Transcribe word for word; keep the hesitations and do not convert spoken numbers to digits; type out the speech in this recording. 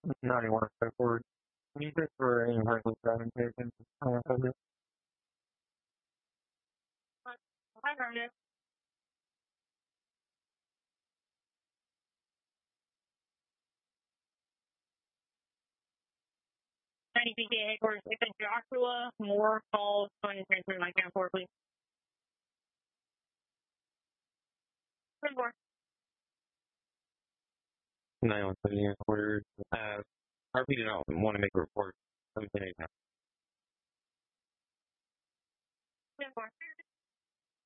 ninety-one step forward. Can you check for any reckless driving patients on the subject? Hi, Herman. ninety P K headquarters. It's a Joshua Moore calls twenty transfer my count four, please. ten four. ninety-one seventy headquarters. Uh, R P did not want to make a report. seventeen eight now. ten four.